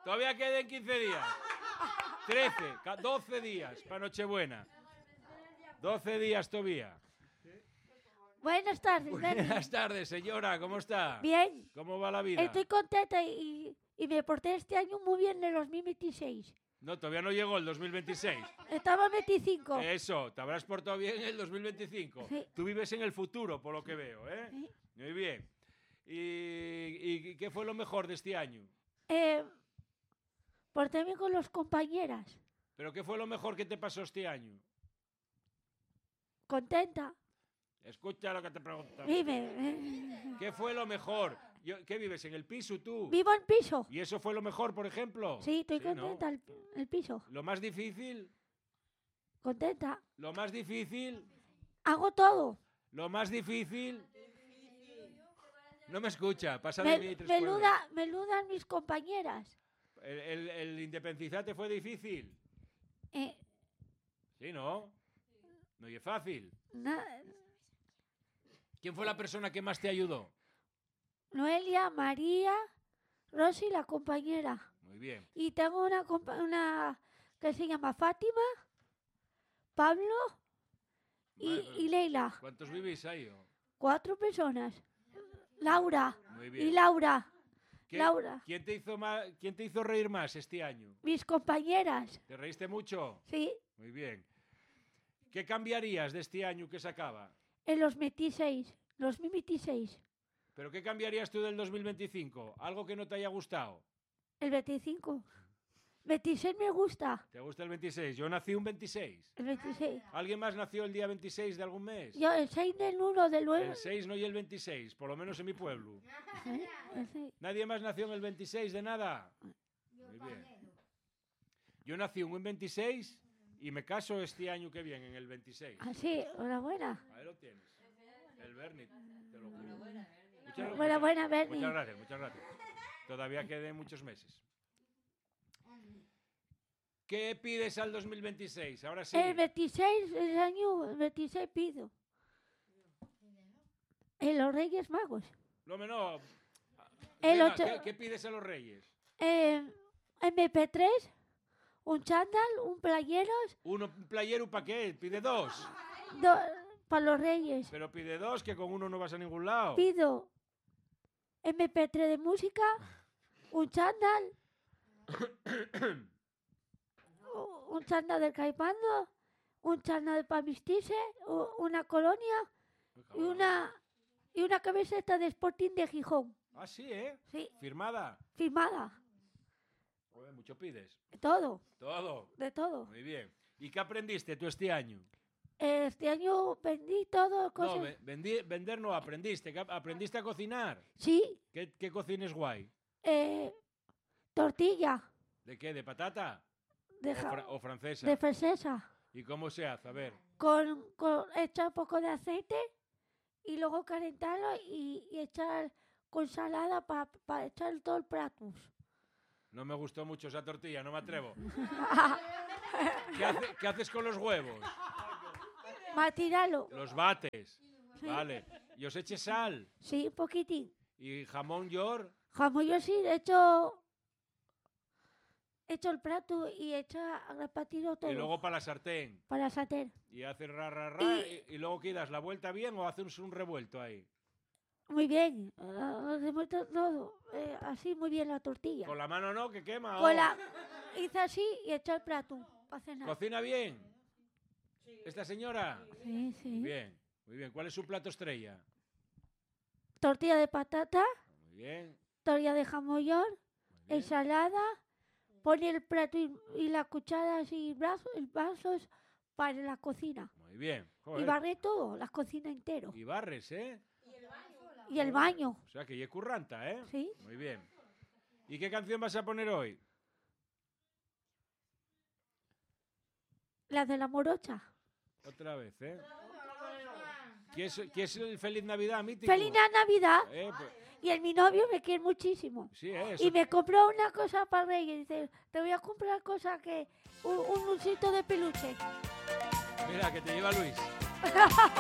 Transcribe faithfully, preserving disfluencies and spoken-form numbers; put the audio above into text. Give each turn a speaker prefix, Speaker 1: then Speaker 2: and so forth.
Speaker 1: Todavía quedan quince días. trece, doce días para Nochebuena. doce días todavía.
Speaker 2: Buenas tardes, Bernie.
Speaker 1: Buenas tardes, señora. ¿Cómo está?
Speaker 2: Bien.
Speaker 1: ¿Cómo va la vida?
Speaker 2: Estoy contenta y, y me porté este año muy bien en el dos mil veintiséis.
Speaker 1: No, todavía no llegó el dos mil veintiséis.
Speaker 2: Estaba en veinticinco.
Speaker 1: Eso, te habrás portado bien en el dos mil veinticinco.
Speaker 2: Sí.
Speaker 1: Tú vives en el futuro, por lo que veo, ¿eh?
Speaker 2: Sí.
Speaker 1: Muy bien. ¿Y, y qué fue lo mejor de este año?
Speaker 2: Eh, portéme con los compañeras.
Speaker 1: ¿Pero qué fue lo mejor que te pasó este año?
Speaker 2: Contenta.
Speaker 1: Escucha lo que te pregunto.
Speaker 2: Vive.
Speaker 1: ¿Qué fue lo mejor? Yo- ¿Qué vives, en el piso tú?
Speaker 2: Vivo en piso.
Speaker 1: ¿Y eso fue lo mejor, por ejemplo?
Speaker 2: Sí, estoy
Speaker 1: ¿no?
Speaker 2: contenta. El, el piso.
Speaker 1: ¿Lo más difícil?
Speaker 2: Contenta.
Speaker 1: ¿Lo más difícil?
Speaker 2: Hago todo.
Speaker 1: ¿Lo más difícil? No me escucha, pasa de mí
Speaker 2: Me,
Speaker 1: tres
Speaker 2: meluda,
Speaker 1: cuerdas.
Speaker 2: meludan mis compañeras.
Speaker 1: ¿El, el, el independizarte fue difícil?
Speaker 2: Eh,
Speaker 1: Sí, ¿no? No es fácil.
Speaker 2: na-
Speaker 1: ¿Quién fue la persona que más te ayudó?
Speaker 2: Noelia, María, Rosy, la compañera.
Speaker 1: Muy bien.
Speaker 2: Y tengo una, compa- una que se llama Fátima, Pablo y,
Speaker 1: Vale,
Speaker 2: y Leila.
Speaker 1: ¿Cuántos vivís ahí? o?
Speaker 2: Cuatro personas. Laura
Speaker 1: Muy
Speaker 2: y
Speaker 1: bien.
Speaker 2: Laura.
Speaker 1: ¿Qué-
Speaker 2: Laura.
Speaker 1: ¿Quién te hizo más, quién te hizo reír más este año?
Speaker 2: Mis compañeras.
Speaker 1: ¿Te reíste mucho?
Speaker 2: Sí,
Speaker 1: Muy bien. ¿Qué cambiarías de este año que se acaba?
Speaker 2: en los veintiséis. Los veintiséis.
Speaker 1: ¿Pero qué cambiarías tú del dos mil veinticinco? ¿Algo que no te haya gustado?
Speaker 2: El veinticinco. veintiséis me gusta.
Speaker 1: ¿Te gusta el veintiséis? Yo nací un veintiséis.
Speaker 2: El veintiséis.
Speaker 1: ¿Alguien más nació el día veintiséis de algún mes?
Speaker 2: Yo el seis del uno del nueve.
Speaker 1: El seis no y el veintiséis, por lo menos en mi pueblo.
Speaker 2: ¿Eh? El seis.
Speaker 1: ¿Nadie más nació en el veintiséis de nada? Muy bien. Yo nací en un veintiséis y me caso este año que viene, en el veintiséis.
Speaker 2: Ah, sí, enhorabuena.
Speaker 1: Ahí lo tienes. El Bernie, te lo juro. Muchas,
Speaker 2: Buena, buena, Bernie.
Speaker 1: muchas gracias, muchas gracias. Todavía quedan muchos meses. ¿Qué pides al dos mil veintiséis? Ahora sí.
Speaker 2: El veintiséis, el año el veintiséis pido. En los Reyes Magos.
Speaker 1: Lo menos.
Speaker 2: El
Speaker 1: Venga,
Speaker 2: ocho-
Speaker 1: ¿qué, qué pides a los reyes?
Speaker 2: Eh, eme pe tres, un chándal, un playeros,
Speaker 1: Uno, un playero, ¿para qué? Pide dos.
Speaker 2: para los Reyes.
Speaker 1: Pero pide dos, que con uno no vas a ningún lado.
Speaker 2: Pido eme pe tres de música, un chándal, u- un chándal del Caipando, un chándal para vestirse, u- una colonia y una, y una camiseta de Sporting de Gijón.
Speaker 1: Ah, sí, ¿eh?
Speaker 2: Sí,
Speaker 1: Firmada.
Speaker 2: firmada.
Speaker 1: Joder, mucho pides.
Speaker 2: Todo,
Speaker 1: Todo.
Speaker 2: de todo.
Speaker 1: Muy bien. ¿Y qué aprendiste tú este año?
Speaker 2: Este año vendí todo, cosas.
Speaker 1: No, ve- vendí- vender no, aprendiste. ¿Qué ap- ¿Aprendiste a cocinar?
Speaker 2: Sí,
Speaker 1: ¿Qué, qué cocines guay?
Speaker 2: eh, tortilla
Speaker 1: ¿De qué? ¿De patata?
Speaker 2: de,
Speaker 1: ¿O,
Speaker 2: ja-
Speaker 1: fra- o francesa?
Speaker 2: de francesa
Speaker 1: ¿Y cómo se hace? A ver.
Speaker 2: con, con echar un poco de aceite y luego calentarlo y, y echar con salada para echar todo el plato.
Speaker 1: No me gustó mucho esa tortilla, no me atrevo. ¿Qué, hace- qué haces con los huevos?
Speaker 2: Matiralo.
Speaker 1: Los bates. Vale. ¿Y os eche sal?
Speaker 2: Sí, un poquitín.
Speaker 1: ¿Y jamón york?
Speaker 2: Jamón yo sí, he hecho, he hecho el plato y he hecho a repartirlo todo
Speaker 1: Y luego para la sartén.
Speaker 2: para sater.
Speaker 1: Y haces ra, ra, ra.
Speaker 2: Y-
Speaker 1: Y, y luego que das la vuelta bien o haces un revuelto ahí.
Speaker 2: Muy bien, eh, revuelto todo, eh, así muy bien la tortilla.
Speaker 1: Con la mano no, que quema.
Speaker 2: Con
Speaker 1: oh.
Speaker 2: la, hice así y eché el plato para cenar.
Speaker 1: ¿Cocina bien? ¿Esta señora?
Speaker 2: Sí, sí.
Speaker 1: Bien, muy bien. ¿Cuál es su plato estrella?
Speaker 2: Tortilla de patata,
Speaker 1: Muy bien.
Speaker 2: tortilla de jamón york,
Speaker 1: Muy bien.
Speaker 2: ensalada, pone el plato y, y las cucharas y brazos, vasos para la cocina.
Speaker 1: Muy bien.
Speaker 2: Y
Speaker 1: Joder.
Speaker 2: barré todo, la cocina entero.
Speaker 1: Y barres, ¿eh?
Speaker 2: Y el baño,
Speaker 1: O sea que ya curranta, ¿eh?
Speaker 2: ¿sí?
Speaker 1: Muy bien. ¿Y qué canción vas a poner hoy?
Speaker 2: La de la morocha.
Speaker 1: Otra vez, ¿eh? ¿Quieres, ¿quieres el Feliz Navidad mítico?
Speaker 2: ¡Feliz Navidad!
Speaker 1: Eh, pues,
Speaker 2: Y el mi novio me quiere muchísimo.
Speaker 1: sí, ¿eh?
Speaker 2: Y me compró una cosa para Reyes. Dice, te voy a comprar cosa que... Un, un osito de peluche.
Speaker 1: Mira, que te lleva Luis.